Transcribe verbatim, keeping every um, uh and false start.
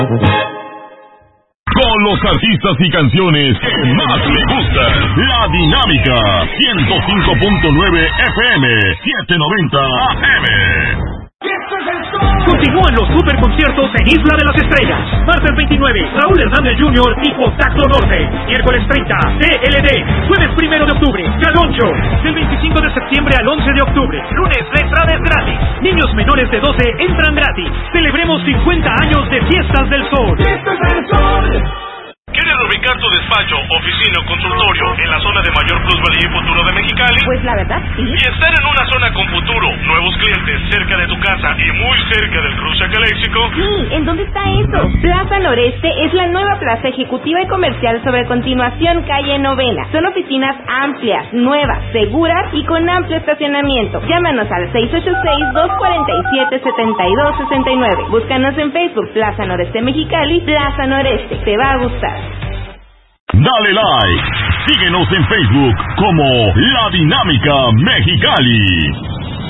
Con los artistas y canciones que más le gustan. La Dinámica, ciento cinco punto nueve F M, setecientos noventa A M. Continúan los superconciertos en Isla de las Estrellas. Martes veintinueve, Raúl Hernández junior y Contacto Norte. Miércoles treinta, T L D. Jueves primero de octubre, Caloncho. Del veinticinco de septiembre al once de octubre. Lunes, la entrada es gratis. Niños menores de doce entran gratis. Celebremos cincuenta años de Fiestas del Sol. ¡Fiestas del Sol! ¿Quieres ubicar tu despacho, oficina o consultorio en la zona de mayor plusvalía y futuro de Mexicali? Pues la verdad, sí. Y estar en una zona con futuro, nuevos clientes cerca de tu casa y muy cerca del cruce Caléxico. Sí, ¿en dónde está eso? Plaza Noreste es la nueva plaza ejecutiva y comercial sobre Continuación Calle Novena. Son oficinas amplias, nuevas, seguras y con amplio estacionamiento. Llámanos al seis ocho seis, dos cuatro siete, siete dos seis nueve. Búscanos en Facebook, Plaza Noreste Mexicali, Plaza Noreste. Te va a gustar. Dale like. Síguenos en Facebook como La Dinámica Mexicali.